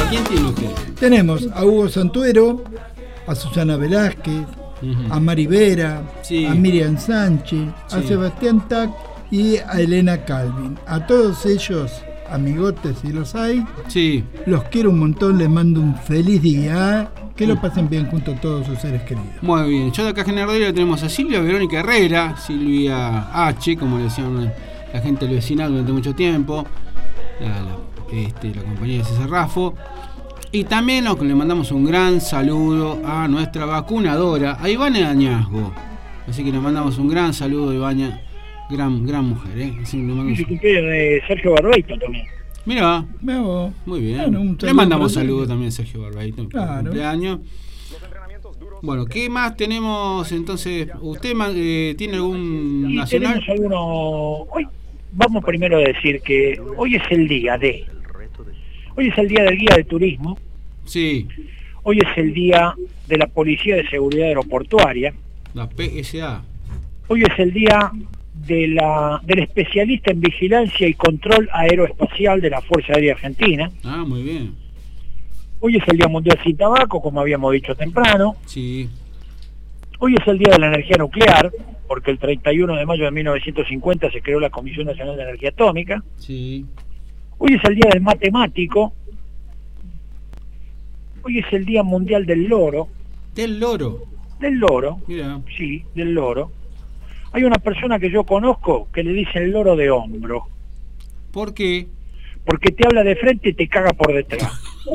¿A quién tiene usted? Tenemos a Hugo Santuero, a Susana Velázquez, a Mari Vera, Sí. a Miriam Sánchez, a Sí. Sebastián Tac y a Elena Calvin. A todos ellos, amigotes si los hay, Sí. los quiero un montón, les mando un feliz día, que lo pasen bien junto a todos sus seres queridos. Muy bien. Yo de acá en General Rodríguez tenemos a Silvia Verónica Herrera, Silvia H, como le decían la gente del vecinal durante mucho tiempo, la compañía de César Raffo. Y también le mandamos un gran saludo a nuestra vacunadora, a Ivana Añazgo. Así que le mandamos un gran saludo a Ivana, gran mujer, ¿eh? Así que le mandamos... Y cumpleaños de Sergio Barbeito también. Mira, Me hago. muy bien. Bueno, un Le saludo mandamos para saludos Sergio. también a Sergio Barbeito por Claro. el cumpleaños. Bueno, ¿qué más tenemos entonces? ¿Usted tiene algún Y nacional? tenemos algunos... Hoy vamos primero a decir que hoy es el día de... Hoy es el día del guía de turismo. Sí, Hoy es el día de la Policía de Seguridad Aeroportuaria. la PSA. Hoy es el día del especialista en vigilancia y control aeroespacial de la Fuerza Aérea Argentina. Ah, muy bien. Hoy es el Día Mundial sin Tabaco, como habíamos dicho temprano. Sí, Hoy es el Día de la Energía Nuclear, porque el 31 de mayo de 1950 se creó la Comisión Nacional de Energía Atómica. sí. Hoy es el Día del Matemático. Hoy es el Día Mundial del Loro. Del loro. Del loro, Mira. sí, del loro. Hay una persona que yo conozco que le dice el loro de hombro, ¿Por qué? porque te habla de frente y te caga por detrás.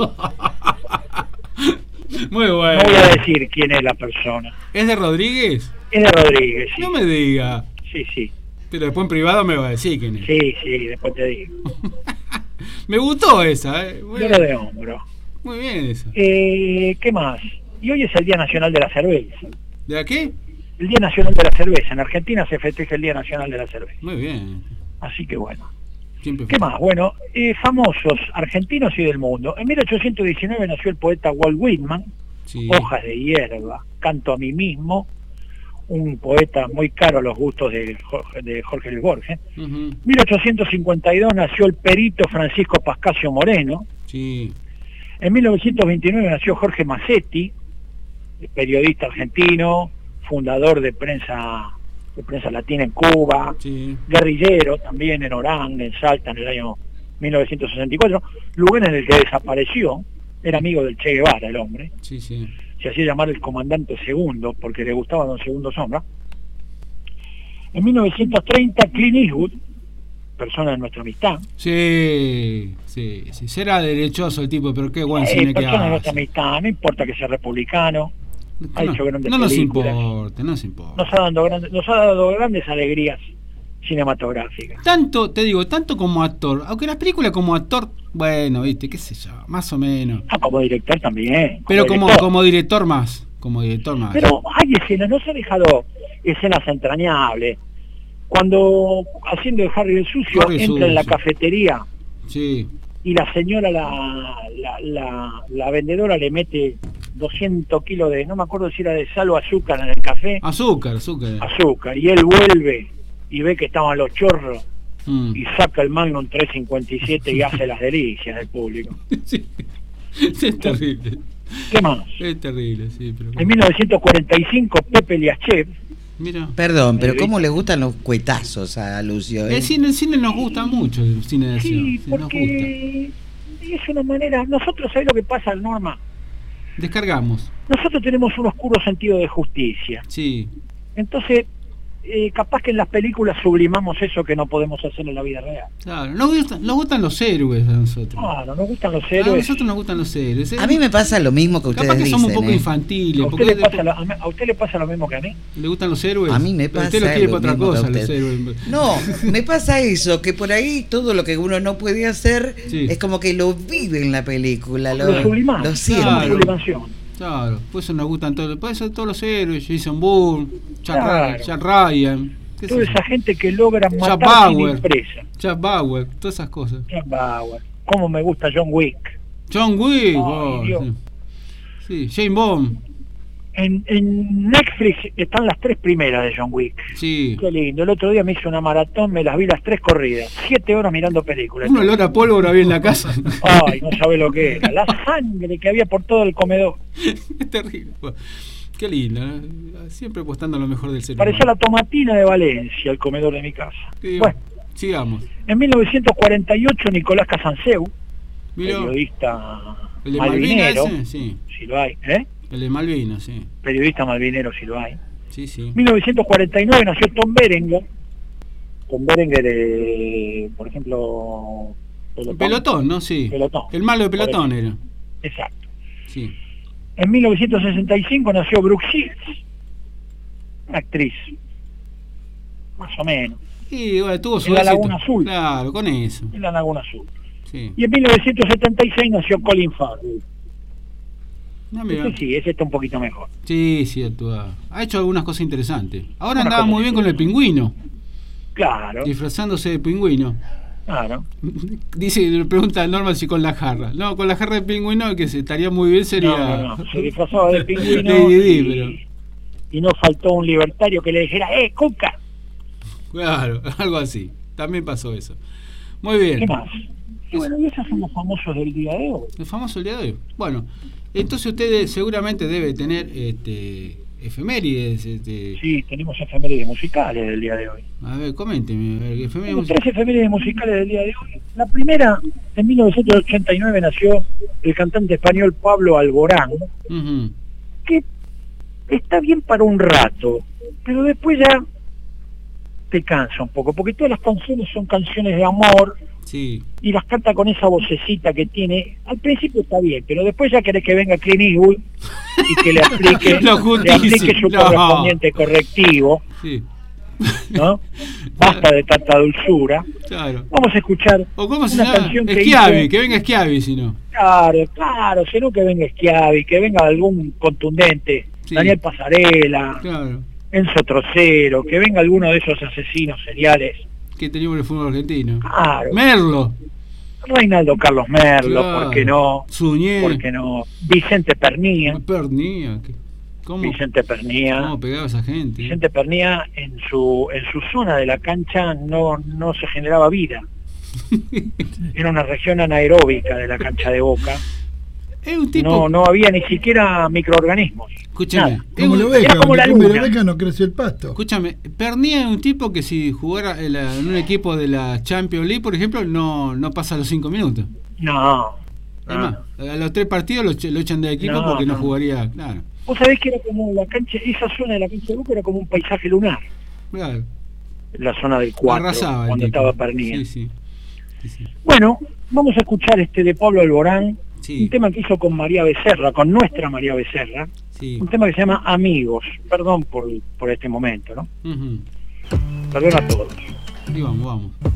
Muy No bueno. voy a decir quién es la persona. ¿Es de Rodríguez? Es de Rodríguez, sí. No me diga. Sí, sí. Pero después en privado me va a decir quién es. Sí, sí, después te digo. Me gustó esa, ¿eh? Muy Loro bien, de hombro. muy bien esa. ¿Qué más? Y hoy es el Día Nacional de la Cerveza. ¿De aquí? El Día Nacional de la Cerveza. En Argentina se festeja el Día Nacional de la Cerveza. Muy bien. Así que bueno. Siempre ¿Qué más? Bueno, famosos argentinos y del mundo. En 1819 nació el poeta Walt Whitman. Sí. Hojas de hierba, Canto a mí mismo, un poeta muy caro a los gustos de Jorge Luis Borges. Ujú. 1852 nació el perito Francisco Pascasio Moreno. Sí. En 1929 nació Jorge Massetti, periodista argentino, fundador de prensa latina en Cuba, Sí. guerrillero también en Orán, en Salta, en el año 1964, lugar en el que desapareció. Era amigo del Che Guevara el hombre, Sí, sí. se hacía llamar el comandante segundo porque le gustaba Don Segundo Sombra. En 1930 Clint Eastwood, persona de nuestra amistad, Sí, sí, sí. Será derechoso el tipo, pero qué buen cine que persona de nuestra hace. amistad, no importa que sea republicano, ha hecho grandes No nos películas. importa, no nos importa. nos ha dado grandes alegrías cinematográficas. Tanto, te digo, tanto como actor, aunque las películas como actor, bueno, viste, qué sé yo, más o menos. Ah, como director también. Pero director. como director más, como director más. Pero hay escenas, no se ha dejado escenas entrañables. Cuando haciendo de Harry el Sucio Harry entra en la Sucio. cafetería Sí, y la señora, la vendedora le mete 200 kilos de, no me acuerdo si era de sal o azúcar en el café, azúcar. azúcar, y él vuelve y ve que estaban los chorros Mm. y saca el Magnum 357 y hace las delicias del público. Sí. Es terrible. ¿Qué más? Es terrible, sí, pero. En 1945 Pepe Liachev, Mira. Perdón, pero ¿cómo le gustan los cuetazos a Lucio? El cine nos gusta mucho, el cine de acción. sí, Sí, nos gusta. porque es una manera, nosotros, ¿sabés lo que pasa, Norma? Descargamos. Nosotros tenemos un oscuro sentido de justicia. Sí. Entonces, capaz que en las películas sublimamos eso que no podemos hacer en la vida real. Claro. Nos gustan los héroes a nosotros. Claro, nos gustan los A héroes. nosotros nos gustan los héroes. A mí me pasa lo mismo que ustedes Capaz que dicen. somos un poco ¿eh? infantiles. ¿A Porque usted, a usted le pasa lo mismo que a mí? ¿Le gustan los héroes? A mí me pasa Usted lo quiere lo para otra mismo que a cosa, los usted. héroes. No, me pasa eso, que por ahí todo lo que uno no puede hacer Sí. es como que lo vive en la película, Lo sublimamos, lo siente. Claro. sublimación. Claro, por eso nos gustan todos. Puede ser todos los héroes: Jason Bourne, Claro. Jack Ryan, qué sé Toda yo, esa gente que logra Jack matar sin Bauer. impresa. Jack Bauer, todas esas cosas. Jack Bauer. Cómo me gusta John Wick. John Wick, Ay, Dios. sí. Sí, James Bond. En Netflix están las 3 primeras de John Wick. Sí. Qué lindo. El otro día me hice una maratón, me las vi las 3 corridas. 7 horas mirando películas. Un olor a pólvora había en la casa. Ay, no sabe lo que era. La sangre que había por todo el comedor. Es terrible. Qué lindo, ¿no? Siempre apostando a lo mejor del ser Parecía humano. la tomatina de Valencia, el comedor de mi casa. Sí, Bueno, sigamos. en 1948 Nicolás Casanseu, Miró, periodista el de malvinero, Malvinas ese, sí. si lo hay, ¿eh? El de Malvinas, sí. Periodista malvinero, si lo hay. Sí, sí. 1949 nació Tom Berenger. Tom Berenger, por ejemplo... Pelotón, ¿no? Sí. Pelotón. El malo de Pelotón era. Exacto. Sí. En 1965 nació Brooke Shields, una actriz, más o menos, Y bueno, tuvo su En la éxito. Laguna Azul. Claro, con eso. en la Laguna Azul. Sí. Y en 1976 nació Colin Farrell. No, mira. Sí, ese está un poquito mejor. Sí, sí, actúa. Ha hecho algunas cosas interesantes. Ahora Algunas andaba cosas muy bien con el pingüino, Claro, disfrazándose de pingüino. claro. Dice, le pregunta a Norma si con la jarra. No, con la jarra de pingüino, que se estaría muy bien, sería. No. Se disfrazaba de pingüino Lady Di, y no faltó un libertario que le dijera, Cuca! Claro, algo así. También pasó eso. Muy bien. ¿Qué más? Y bueno, y esos son los famosos del día de hoy. El famoso el día de hoy. Bueno, entonces usted seguramente debe tener efemérides. Sí, tenemos efemérides musicales del día de hoy. A ver, coménteme. A ver, ¿qué efemérides Tenemos musicales? 3 efemérides musicales del día de hoy. La primera, en 1989 nació el cantante español Pablo Alborán, Ujú. que está bien para un rato, pero después ya te cansa un poco, porque todas las canciones son canciones de amor Sí. y las canta con esa vocecita que tiene. Al principio está bien, pero después ya querés que venga Clint Eastwood y que le aplique, Lo le aplique justicie. su No. correspondiente correctivo, Sí. ¿no? Basta de tanta dulzura. Claro. Vamos a escuchar ¿O cómo se una llama? canción que Schiavi, hizo... que venga Schiavi, si no. Claro, sino que venga Schiavi, que venga algún contundente, Sí. Daniel Pasarela, Claro. Enzo Trocero, que venga alguno de esos asesinos seriales. Que teníamos en el fútbol argentino. Claro, Merlo. Reinaldo Carlos Merlo, Claro. ¿por qué no? Suñé. ¿Por qué no? Vicente Pernía, Pernía. ¿Cómo Vicente pegaba esa gente? Vicente Pernía en su zona de la cancha no se generaba vida. Era una región anaeróbica de la cancha de Boca. Es un tipo. No había ni siquiera microorganismos. Escúchame. Nada. Como la Era oveja, como la donde come luna. la oveja no crece el pasto. Escúchame, Pernía es un tipo que si jugara en un equipo de la Champions League, por ejemplo, no pasa los 5 minutos. No. Además, a los 3 partidos lo echan del equipo No, porque no no. jugaría. Claro, Vos sabés que era como la cancha, esa zona de la cancha de Boca era como un paisaje lunar, claro. la zona del 4, Arrasaba el cuando tipo. estaba Pernía. Sí. Bueno, vamos a escuchar de Pablo Alborán, Sí. un tema que hizo con María Becerra, con nuestra María Becerra, Sí. un tema que se llama Amigos. Perdón por este momento, ¿no? Ujú. Perdón a todos. Y vamos.